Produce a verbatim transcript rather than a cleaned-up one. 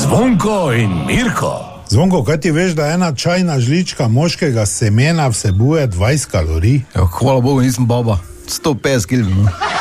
Zvonko in Mirko. Zvonko, kaj ti veš, da ena čajna žlička moškega semena vsebuje dvajset kalorij? Ja, hvala Bogu, nisem baba. sto petdeset kilogramov.